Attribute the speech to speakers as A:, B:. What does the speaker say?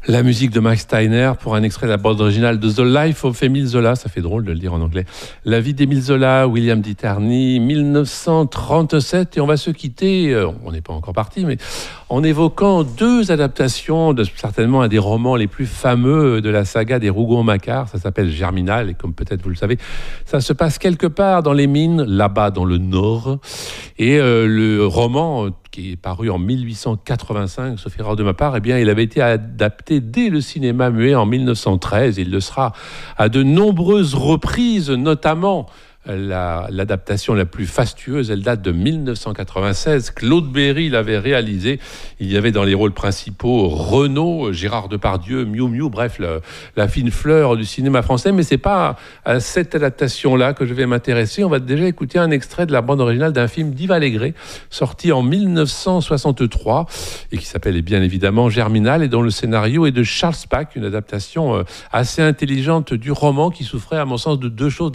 A: La musique de Max Steiner pour un extrait de la bande originale de The Life of Émile Zola. Ça fait drôle de le dire en anglais. La vie d'Émile Zola, William Ditterney, 1937. Et on va se quitter, on n'est pas encore parti, mais en évoquant deux adaptations de certainement un des romans les plus fameux de la saga des Rougon-Macquart. Ça s'appelle Germinal, et comme peut-être vous le savez, ça se passe quelque part dans les mines, là-bas dans le Nord. Et le roman qui est paru en 1885, sauf erreur de ma part, eh bien, il avait été adapté dès le cinéma muet en 1913. Il le sera à de nombreuses reprises, notamment l'adaptation la plus fastueuse, elle date de 1996. Claude Berry l'avait réalisée. Il y avait dans les rôles principaux Renaud, Gérard Depardieu, Miou Miou, bref, la fine fleur du cinéma français. Mais c'est pas à cette adaptation-là que je vais m'intéresser. On va déjà écouter un extrait de la bande originale d'un film d'Yves Allégret, sorti en 1963 et qui s'appelle bien évidemment Germinal, et dont le scénario est de Charles Spack, une adaptation assez intelligente du roman qui souffrait à mon sens de deux choses.